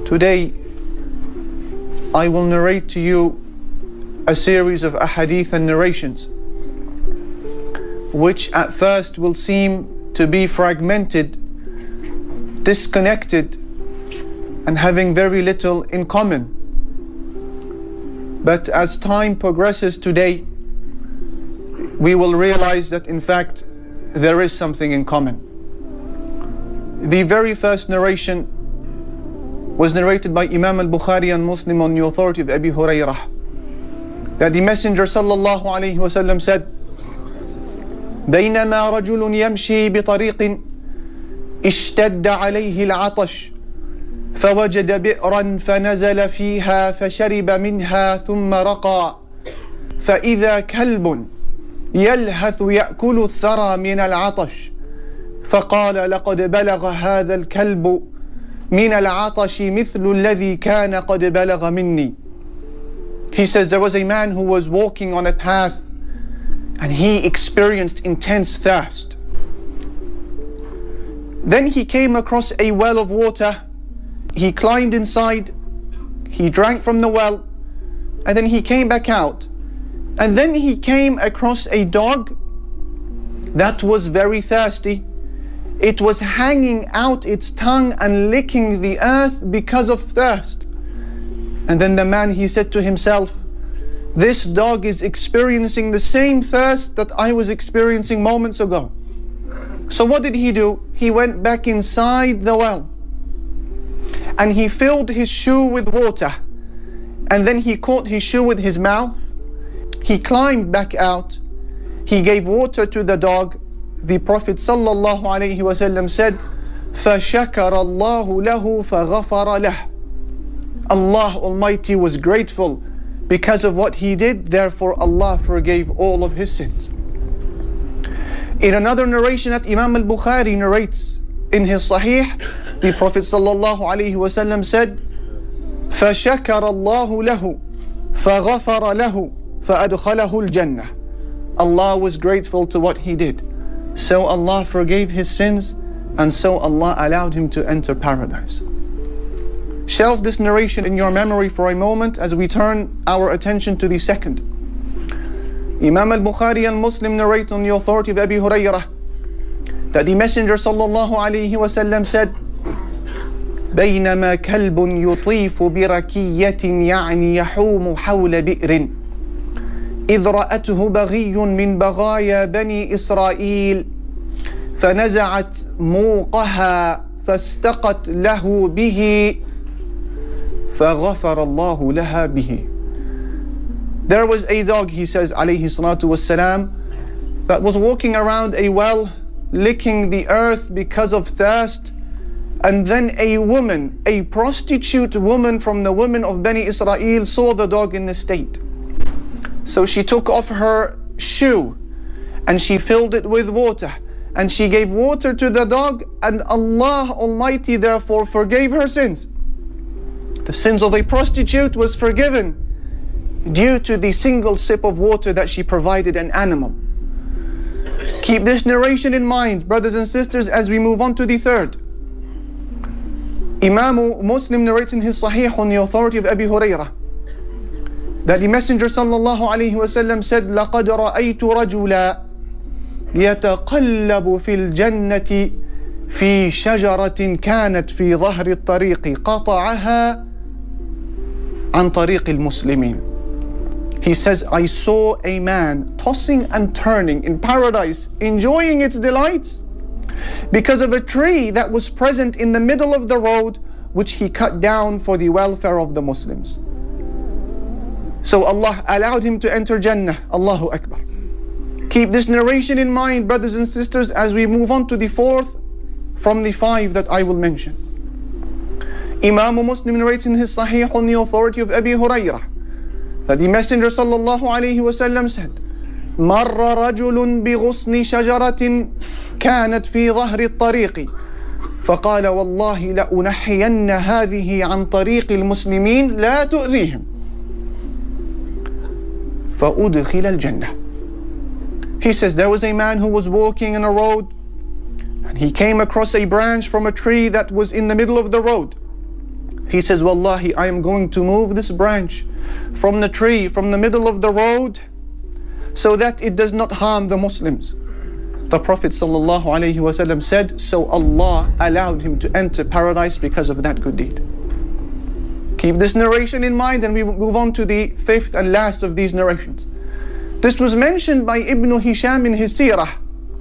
Today, I will narrate to you a series of ahadith and narrations, which at first will seem to be fragmented, disconnected, and having very little in common. But as time progresses today, we will realize that in fact there is something in common. The very first narration was narrated by Imam al-Bukhari and Muslim on the authority of Abi Hurairah, that the Messenger sallallahu alayhi wa sallam said, بينما رجل يمشي بطريق اشتد عليه العطش فوجد بئرا فنزل فيها فشرب منها ثم رقى فإذا كلب يلهث يأكل الثرى من العطش فقال لقد بلغ هذا الكلب من العطش مثل الذي كان قد بلغ مني. He says there was a man who was walking on a path and he experienced intense thirst. Then he came across a well of water. He climbed inside, he drank from the well, and then he came back out. And then he came across a dog that was very thirsty. It was hanging out its tongue and licking the earth because of thirst. And then the man, he said to himself, this dog is experiencing the same thirst that I was experiencing moments ago. So what did he do? He went back inside the well and he filled his shoe with water, and then he caught his shoe with his mouth. He climbed back out. He gave water to the dog. The Prophet sallallahu alaihi wasallam said, فَشَكَرَ اللَّهُ لَهُ فَغَفَرَ لَهُ. Allah Almighty was grateful because of what he did, therefore Allah forgave all of his sins. In another narration that Imam al-Bukhari narrates in his Sahih, the Prophet sallallahu alaihi wasallam said, فَشَكَرَ اللَّهُ لَهُ فَغَفَرَ لَهُ فَأَدْخَلَهُ الْجَنَّةِ. Allah was grateful to what he did, so Allah forgave his sins, and so Allah allowed him to enter paradise. Shelve this narration in your memory for a moment as we turn our attention to the second. Imam al-Bukhari and Muslim narrate on the authority of Abi Hurairah that the Messenger sallallahu alayhi wasallam said, بينما كلب يطيف بركية يعني يحوم حول بئر إذ رأته بغي من بغايا بني إسرائيل فنزعت موقها فاستقت له به فغفر الله لها به. There was a dog, he says alayhi salatu wassalam, that was walking around a well, licking the earth because of thirst, and then a woman, a prostitute woman from the women of Bani Israel, saw the dog in this state. So she took off her shoe and she filled it with water and she gave water to the dog, and Allah Almighty therefore forgave her sins. The sins of a prostitute was forgiven due to the single sip of water that she provided an animal. Keep this narration in mind, brothers and sisters, as we move on to the third. Imam Muslim narrates in his Sahih on the authority of Abi Hurairah that the Messenger sallallahu alayhi wasallam said, لَقَدْ رَأَيْتُ رَجُلًا يَتَقَلَّبُ فِي الْجَنَّةِ فِي شَجَرَةٍ كَانَتْ فِي ظَهْرِ الطَّرِيقِ قَطَعَهَا عَنْ طَرِيقِ الْمُسْلِمِينَ. He says, I saw a man tossing and turning in paradise, enjoying its delights, because of a tree that was present in the middle of the road, which he cut down for the welfare of the Muslims. So Allah allowed him to enter Jannah. Allahu Akbar. Keep this narration in mind, brothers and sisters, as we move on to the fourth from the five that I will mention. Imam Muslim narrates in his Sahih on the authority of Abi Hurairah that the Messenger sallallahu alayhi wasallam said, مَرَّ رَجُلٌ بِغُصْنِ شَجَرَةٍ كَانَتْ فِي ظَهْرِ الطَّرِيقِ فَقَالَ وَاللَّهِ لَأُنَحِّيَنَّ هَذِهِ عَنْ طَرِيقِ الْمُسْلِمِينَ لَا تُؤْذِيهِمْ فَأُدْخِلَ الْجَنَّةِ. He says there was a man who was walking in a road and he came across a branch from a tree that was in the middle of the road. He says, Wallahi, I am going to move this branch from the tree, from the middle of the road, so that it does not harm the Muslims. The Prophet ﷺ said, so Allah allowed him to enter paradise because of that good deed. Keep this narration in mind, and we will move on to the fifth and last of these narrations. This was mentioned by Ibn Hisham in his seerah,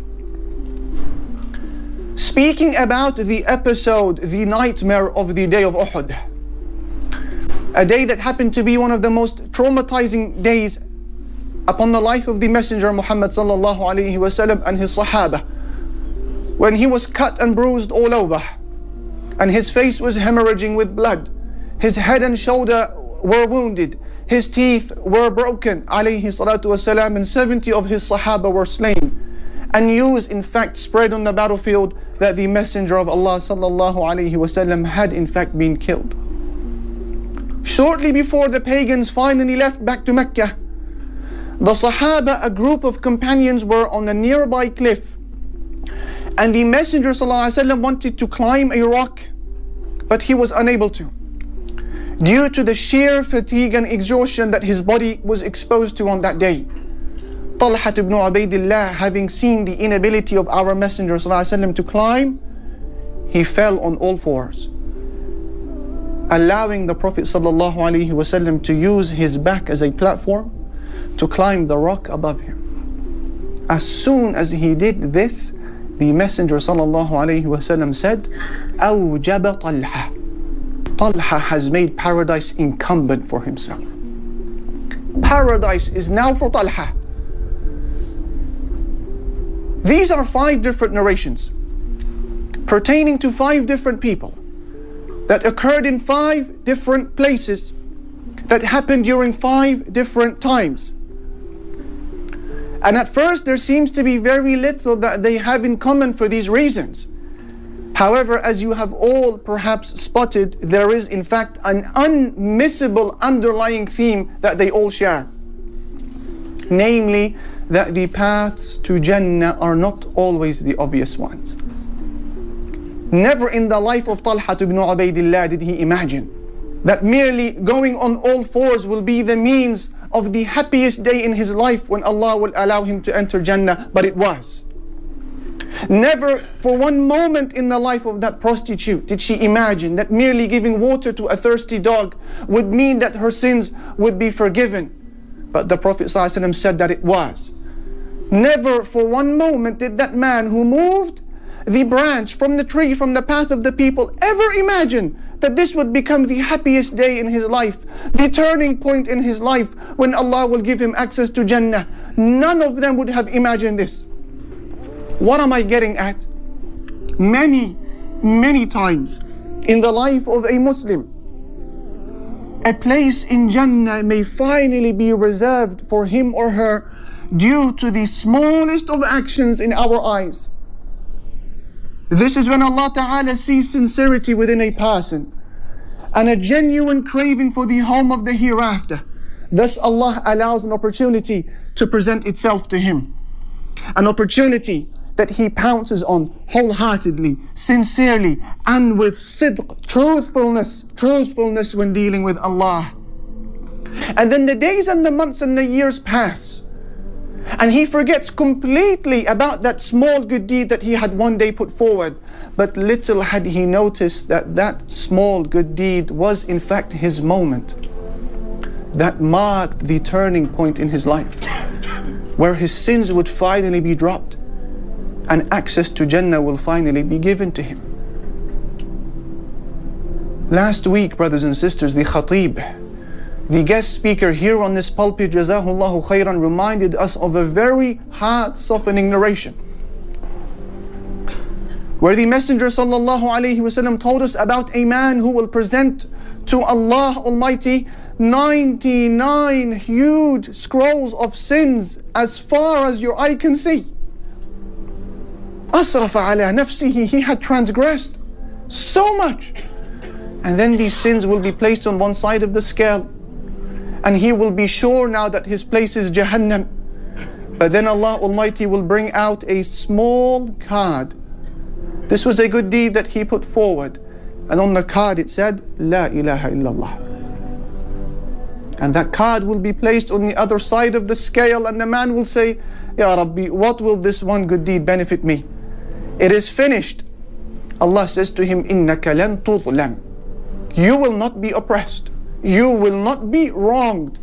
speaking about the episode, the nightmare of the day of Uhud. A day that happened to be one of the most traumatizing days upon the life of the Messenger Muhammad sallallahu alaihi wasallam and his Sahaba, when he was cut and bruised all over, and his face was hemorrhaging with blood, his head and shoulder were wounded, his teeth were broken, alayhi salatu wasalam, and 70 of his Sahaba were slain. And news in fact spread on the battlefield that the Messenger of Allah sallallahu alaihi wasallam had in fact been killed. Shortly before the pagans finally left back to Mecca, the Sahaba, a group of companions, were on a nearby cliff, and the Messenger ﷺ wanted to climb a rock, but he was unable to, due to the sheer fatigue and exhaustion that his body was exposed to on that day. Talha ibn Ubaidillah, having seen the inability of our Messenger ﷺ to climb, he fell on all fours, allowing the Prophet ﷺ to use his back as a platform to climb the rock above him. As soon as he did this, the Messenger ﷺ said, أوجب طلحة. Talha has made paradise incumbent for himself. Paradise is now for Talha. These are 5 different narrations pertaining to 5 different people that occurred in 5 different places, that happened during 5 different times. And at first there seems to be very little that they have in common for these reasons. However, as you have all perhaps spotted, there is in fact an unmissable underlying theme that they all share. Namely, that the paths to Jannah are not always the obvious ones. Never in the life of Talha ibn Ubaidillah did he imagine that merely going on all fours will be the means of the happiest day in his life when Allah will allow him to enter Jannah, but it was. Never for one moment in the life of that prostitute did she imagine that merely giving water to a thirsty dog would mean that her sins would be forgiven. But the Prophet ﷺ said that it was. Never for one moment did that man who moved the branch from the tree, from the path of the people, ever imagine that this would become the happiest day in his life, the turning point in his life when Allah will give him access to Jannah. None of them would have imagined this. What am I getting at? Many times in the life of a Muslim, a place in Jannah may finally be reserved for him or her due to the smallest of actions in our eyes. This is when Allah Ta'ala sees sincerity within a person and a genuine craving for the home of the hereafter. Thus Allah allows an opportunity to present itself to him. An opportunity that he pounces on wholeheartedly, sincerely, and with sidq, truthfulness when dealing with Allah. And then the days and the months and the years pass, and he forgets completely about that small good deed that he had one day put forward. But little had he noticed that that small good deed was in fact his moment that marked the turning point in his life, where his sins would finally be dropped and access to Jannah will finally be given to him. Last week, brothers and sisters, the Khatib, the guest speaker here on this pulpit, Jazahullahu Khairan, reminded us of a very heart-softening narration where the Messenger sallallahu alaihi wasallam told us about a man who will present to Allah Almighty 99 huge scrolls of sins as far as your eye can see. Asrafa ala nafsihi, he had transgressed so much. And then these sins will be placed on one side of the scale, and he will be sure now that his place is Jahannam. But then Allah Almighty will bring out a small card. This was a good deed that he put forward. And on the card it said, La ilaha illallah. And that card will be placed on the other side of the scale, and the man will say, Ya Rabbi, what will this one good deed benefit me? It is finished. Allah says to him, Innaka lan tudlam. You will not be oppressed. You will not be wronged.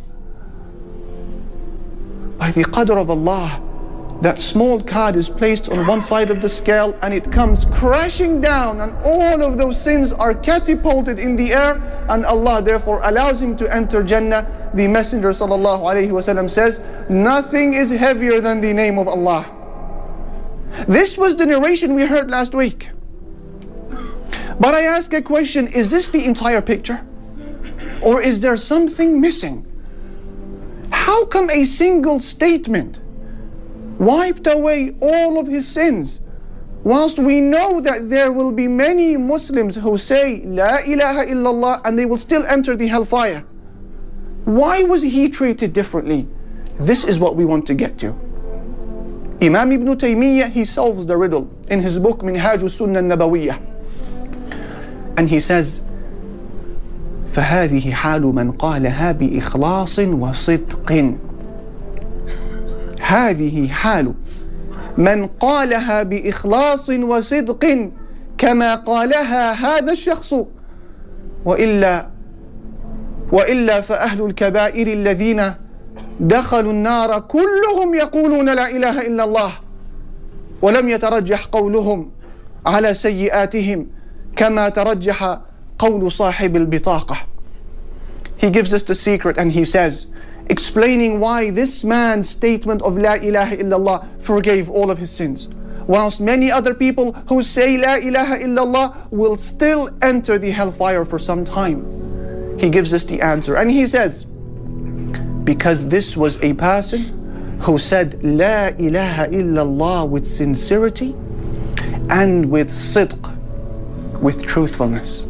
By the qadr of Allah, that small card is placed on one side of the scale and it comes crashing down, and all of those sins are catapulted in the air, and Allah therefore allows him to enter Jannah. The Messenger sallallahu alaihi wasallam says, nothing is heavier than the name of Allah. This was the narration we heard last week. But I ask a question, is this the entire picture? Or is there something missing? How come a single statement wiped away all of his sins, whilst we know that there will be many Muslims who say La ilaha illallah and they will still enter the hellfire? Why was he treated differently? This is what we want to get to. Imam Ibn Taymiyyah, he solves the riddle in his book Minhaj Sunnah Nabawiyyah, and he says, فهذه حال من قالها بإخلاص وصدق. هذه حال من قالها بإخلاص وصدق كما قالها هذا الشخص، وإلا فأهل الكبائر الذين دخلوا النار كلهم يقولون لا إله إلا الله، ولم يترجح قولهم على سيئاتهم كما ترجح قول صاحب البطاقة. He gives us the secret, and he says, explaining why this man's statement of La ilaha illallah forgave all of his sins, whilst many other people who say La ilaha illallah will still enter the hellfire for some time. He gives us the answer, and he says, because this was a person who said La ilaha illallah with sincerity and with sidq, with truthfulness.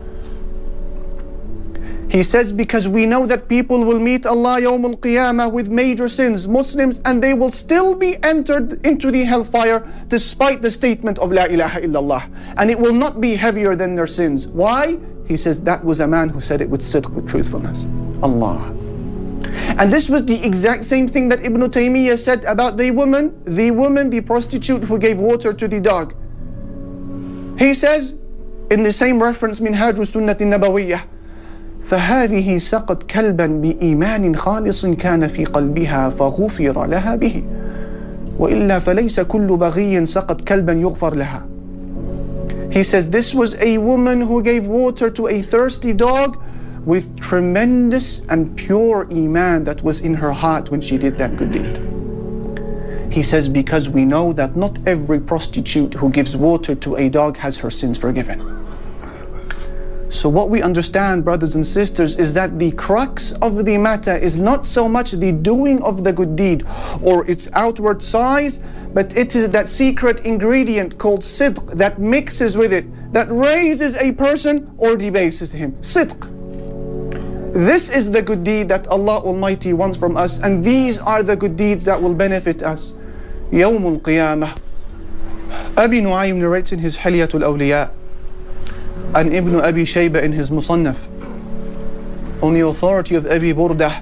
He says, because we know that people will meet Allah Yawm al-Qiyamah with major sins, Muslims, and they will still be entered into the hellfire despite the statement of La ilaha illallah, and it will not be heavier than their sins. Why? He says that was a man who said it with sidq, with truthfulness. Allah. And this was the exact same thing that Ibn Taymiyyah said about the prostitute who gave water to the dog. He says in the same reference, Minhaj Sunnah Nabawiyyah, فهذه سقت كلبا بإيمان خالص كان في قلبها فغفر لها به وإلا فليس كل بغي سقت كلبا يغفر لها. He says this was a woman who gave water to a thirsty dog with tremendous and pure iman that was in her heart when she did that good deed. He says because we know that not every prostitute who gives water to a dog has her sins forgiven. So what we understand, brothers and sisters, is that the crux of the matter is not so much the doing of the good deed or its outward size, but it is that secret ingredient called sidq that mixes with it, that raises a person or debases him. Sidq. This is the good deed that Allah Almighty wants from us, and these are the good deeds that will benefit us Yawm al-Qiyamah. Abi Nu'aym narrates in his Hilyatul Awliya, and Ibn Abi Shayba in his Musannaf, on the authority of Abi Burdah,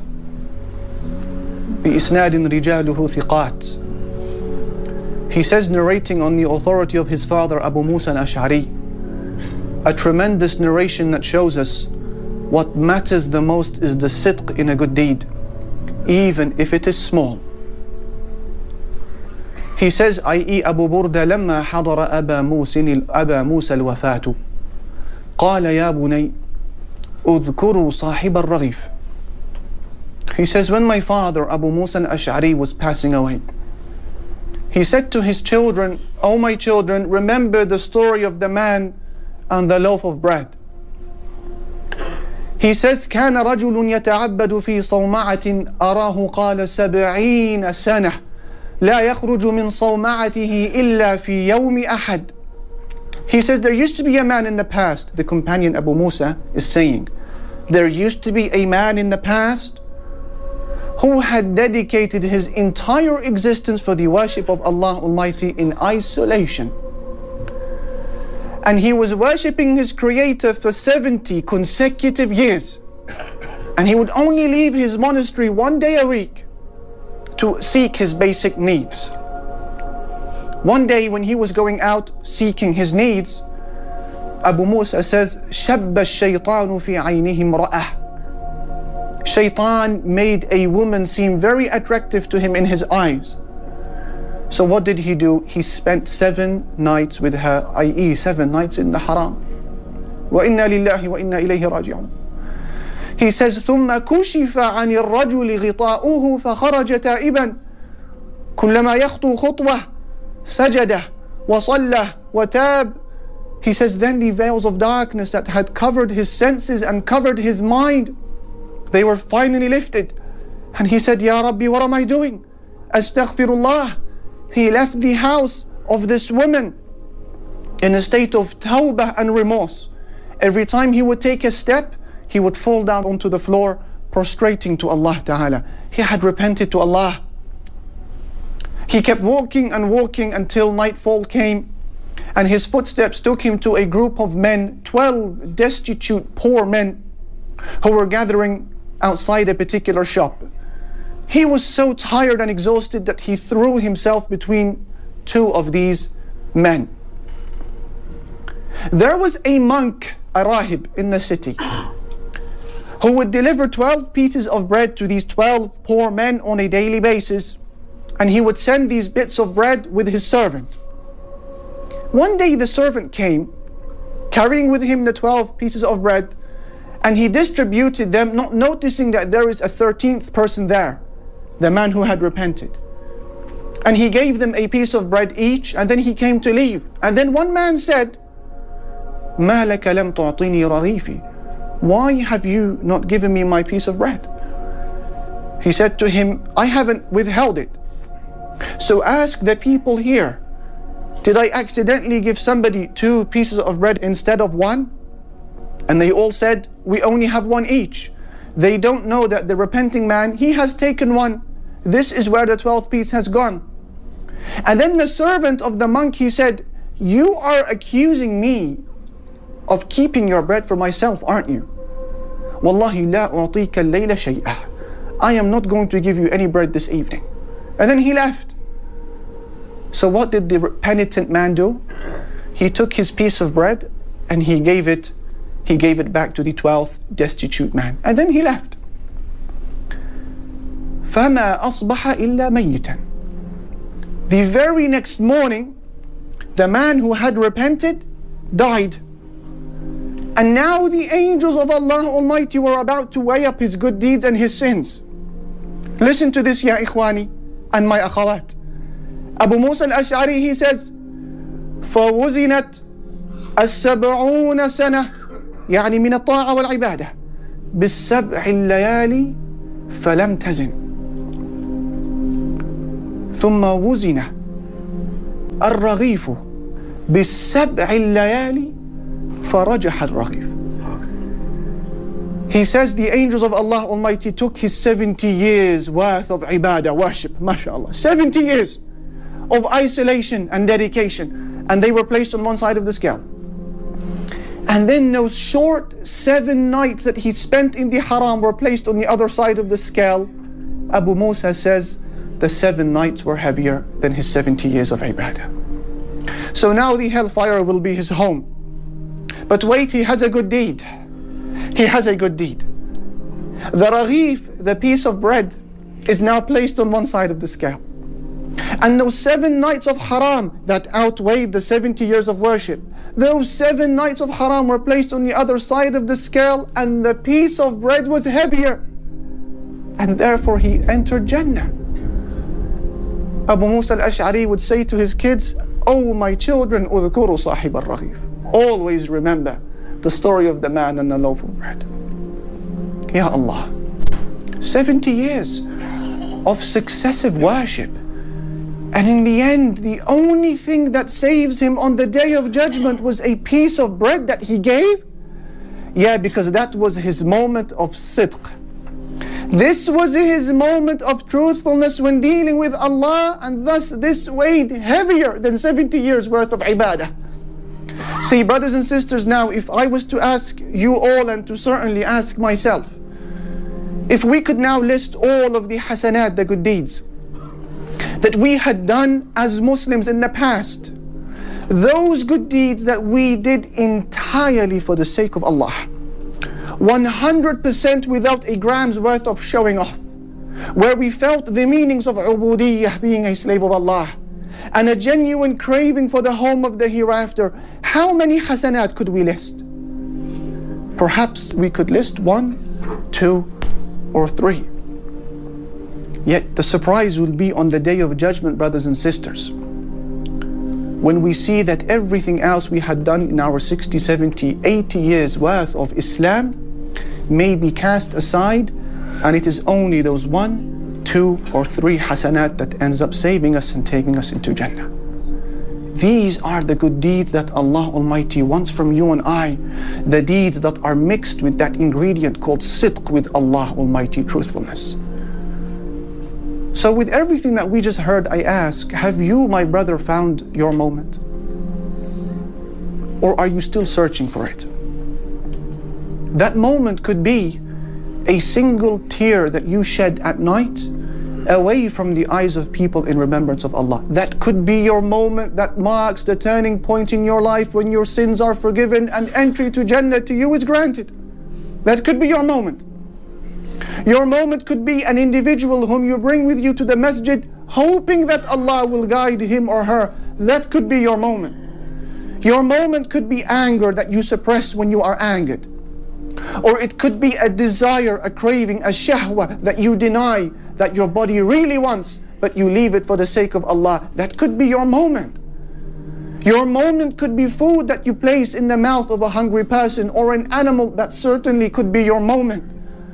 بإسناد رجاله ثقات. He says, narrating on the authority of his father Abu Musa al-Ash'ari, a tremendous narration that shows us what matters the most is the sidq in a good deed, even if it is small. He says, i.e. Abu Burda, لما حضر أبا موسى الوفاة قال يا بني اذكروا صاحب الرغيف. He says, when my father Abu Musa al-Ash'ari was passing away, he said to his children, "O my children, remember the story of the man and the loaf of bread." He says, كان رجل يتعبد في صومعة أراه قال 70 سنة لا يخرج من صومعته إلا في يوم أحد. He says, there used to be a man in the past, the companion Abu Musa is saying, there used to be a man in the past who had dedicated his entire existence for the worship of Allah Almighty in isolation. And he was worshipping his Creator for 70 consecutive years. And he would only leave his monastery one day a week to seek his basic needs. One day when he was going out seeking his needs, Abu Musa says, شَبَّ الشَّيْطَانُ فِي عَيْنِهِ امْرَأَةً. Shaitan made a woman seem very attractive to him in his eyes. So what did he do? He spent 7 nights with her, i.e. 7 nights in the haram. وَإِنَّا لِلَّهِ وَإِنَّا إِلَيْهِ رَاجِعُونَ. He says, ثُمَّ كُشِفَ عَنِ الرَّجُلِ غِطَاؤُهُ فَخَرَجَ تَائِبًا كُلَّمَا يَخْطُو خُطْوَةً سَجَدَ وَصَلَّى وَتَابَ. He says, then the veils of darkness that had covered his senses and covered his mind, they were finally lifted. And he said, Ya Rabbi, what am I doing? Astaghfirullah. He left the house of this woman in a state of tawbah and remorse. Every time he would take a step, he would fall down onto the floor, prostrating to Allah Ta'ala. He had repented to Allah. He kept walking and walking until nightfall came, and his footsteps took him to a group of men, 12 destitute, poor men, who were gathering outside a particular shop. He was so tired and exhausted that he threw himself between 2 of these men. There was a monk, a rahib, in the city, who would deliver 12 pieces of bread to these 12 poor men on a daily basis, and he would send these bits of bread with his servant. One day the servant came, carrying with him the 12 pieces of bread, and he distributed them, not noticing that there is a 13th person there, the man who had repented. And he gave them a piece of bread each, and then he came to leave. And then one man said, مَا لَكَ لَمْ تُعْطِنِي رَغِيفِي. Why have you not given me my piece of bread? He said to him, I haven't withheld it. So ask the people here, did I accidentally give somebody 2 pieces of bread instead of 1? And they all said, we only have 1 each. They don't know that the repenting man, he has taken 1. This is where the 12th piece has gone. And then the servant of the monk, he said, you are accusing me of keeping your bread for myself, aren't you? Wallahi la u'tika al-layla shay'a. I am not going to give you any bread this evening. And then he left. So what did the penitent man do? He took his piece of bread and he gave it back to the 12th destitute man. And then he left. فَمَا أَصْبَحَ إِلَّا مَيِّتًا. The very next morning, the man who had repented died. And now the angels of Allah Almighty were about to weigh up his good deeds and his sins. Listen to this, ya ikhwani and my akhawat. Abu Musa al-Ash'ari, he says, فَوُزِنَتْ السَّبْعُونَ سَنَةً يعني من الطاعة والعبادة بالسبع الليالي فلم تزن ثم وزن الرغيف بالسبع الليالي فرجح الرغيف. He says the angels of Allah Almighty took his 70 years worth of ibadah, worship, mashallah, 70 years of isolation and dedication, and they were placed on one side of the scale. And then those short 7 nights that he spent in the haram were placed on the other side of the scale. Abu Musa says the 7 nights were heavier than his 70 years of ibadah. So now the hellfire will be his home. But wait, he has a good deed. He has a good deed. The raghif, the piece of bread, is now placed on one side of the scale. And those 7 nights of haram that outweighed the 70 years of worship, those 7 nights of haram were placed on the other side of the scale, and the piece of bread was heavier. And therefore he entered Jannah. Abu Musa al-Ash'ari would say to his kids, oh my children, udhkuru sahib al-raghif. Always remember the story of the man and the loaf of bread. Ya Allah, 70 years of successive worship. And in the end, the only thing that saves him on the day of judgment was a piece of bread that he gave? Yeah, because that was his moment of sidq. This was his moment of truthfulness when dealing with Allah, and thus this weighed heavier than 70 years worth of ibadah. See, brothers and sisters, now if I was to ask you all, and to certainly ask myself, if we could now list all of the hasanat, the good deeds that we had done as Muslims in the past, those good deeds that we did entirely for the sake of Allah, 100% without a gram's worth of showing off, where we felt the meanings of ubudiyyah, being a slave of Allah, and a genuine craving for the home of the hereafter, how many hasanat could we list? Perhaps we could list 1, 2, or 3. Yet the surprise will be on the Day of Judgment, brothers and sisters, when we see that everything else we had done in our 60, 70, 80 years worth of Islam may be cast aside, and it is only those 1, 2, or 3 hasanat that ends up saving us and taking us into Jannah. These are the good deeds that Allah Almighty wants from you and I, the deeds that are mixed with that ingredient called sidq, with Allah Almighty, truthfulness. So with everything that we just heard, I ask, have you, my brother, found your moment? Or are you still searching for it? That moment could be a single tear that you shed at night away from the eyes of people in remembrance of Allah. That could be your moment that marks the turning point in your life when your sins are forgiven and entry to Jannah to you is granted. That could be your moment. Your moment could be an individual whom you bring with you to the masjid, hoping that Allah will guide him or her. That could be your moment. Your moment could be anger that you suppress when you are angered. Or it could be a desire, a craving, a shahwa that you deny, that your body really wants, but you leave it for the sake of Allah. That could be your moment. Your moment could be food that you place in the mouth of a hungry person, or an animal. That certainly could be your moment.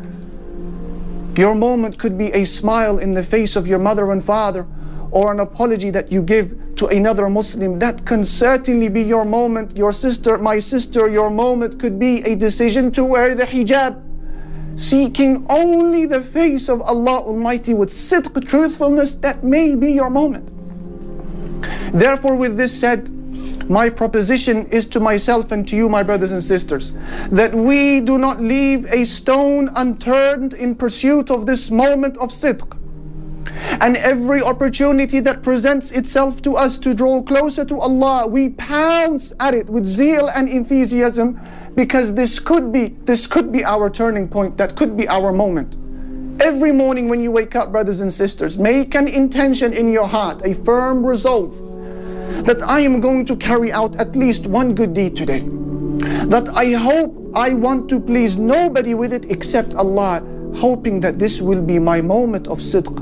Your moment could be a smile in the face of your mother and father, or an apology that you give to another Muslim. That can certainly be your moment. Your sister, my sister, your moment could be a decision to wear the hijab, seeking only the face of Allah Almighty with sidq, truthfulness. That may be your moment. Therefore, with this said, my proposition is to myself and to you, my brothers and sisters, that we do not leave a stone unturned in pursuit of this moment of sidq. And every opportunity that presents itself to us to draw closer to Allah, we pounce at it with zeal and enthusiasm, because this could be our turning point. That could be our moment. Every morning when you wake up, brothers and sisters, make an intention in your heart, a firm resolve, that I am going to carry out at least one good deed today, that I want to please nobody with it except Allah, hoping that this will be my moment of sidq,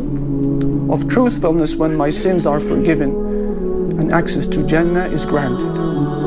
of truthfulness, when my sins are forgiven and access to Jannah is granted.